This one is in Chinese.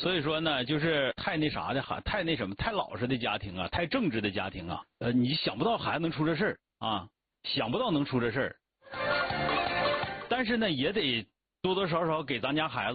所以说呢，就是太那啥的，太那什么，太老实的家庭啊，太正直的家庭啊，你想不到孩子能出这事儿啊，想不到能出这事儿。但是呢，也得多多少少给咱家孩子